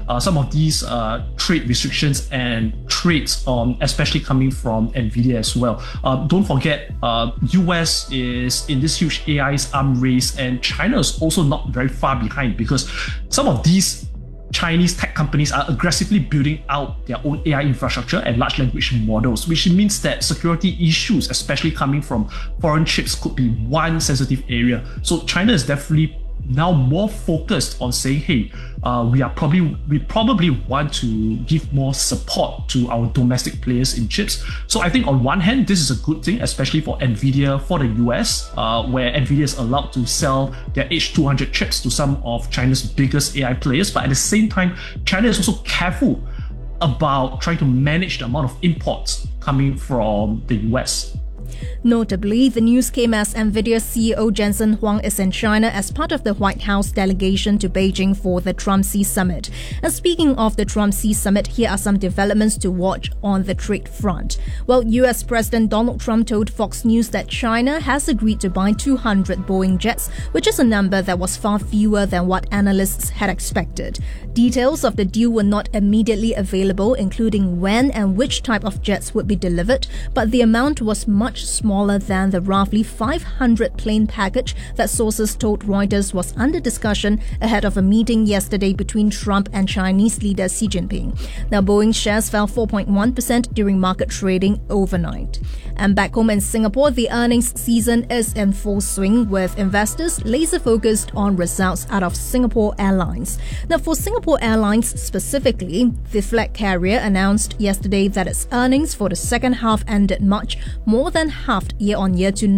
some of these trade restrictions and trades, especially coming from NVIDIA as well. Don't forget, US is in this huge AI's arm race, and China is also not very far behind, because some of these Chinese tech companies are aggressively building out their own AI infrastructure and large language models, which means that security issues, especially coming from foreign chips, could be one sensitive area. So China is definitely now more focused on saying, hey, we probably want to give more support to our domestic players in chips. So I think on one hand, this is a good thing, especially for NVIDIA for the US, where NVIDIA is allowed to sell their H200 chips to some of China's biggest AI players. But at the same time, China is also careful about trying to manage the amount of imports coming from the US. Notably, the news came as NVIDIA CEO Jensen Huang is in China as part of the White House delegation to Beijing for the Trump-Xi summit. And speaking of the Trump-Xi summit, here are some developments to watch on the trade front. Well, US President Donald Trump told Fox News that China has agreed to buy 200 Boeing jets, which is a number that was far fewer than what analysts had expected. Details of the deal were not immediately available, including when and which type of jets would be delivered, but the amount was much smaller than the roughly 500 plane package that sources told Reuters was under discussion ahead of a meeting yesterday between Trump and Chinese leader Xi Jinping. Now, Boeing shares fell 4.1% during market trading overnight. And back home in Singapore, the earnings season is in full swing, with investors laser focused on results out of Singapore Airlines. Now, for Singapore Airlines specifically, the flag carrier announced yesterday that its earnings for the second half ended March more than halved year-on-year to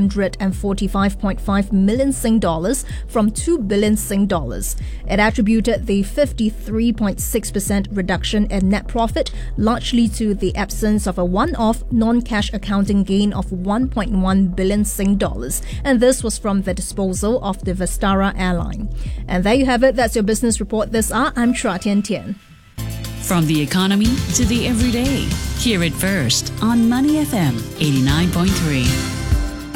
945.5 million Sing dollars from 2 billion Sing dollars. It attributed the 53.6% reduction in net profit largely to the absence of a one-off non-cash accounting gain of 1.1 billion Sing dollars, and this was from the disposal of the Vistara airline. And there you have it. That's your business report this hour. I'm Chua Tian Tian. From the economy to the everyday, hear it first on Money FM 89.3.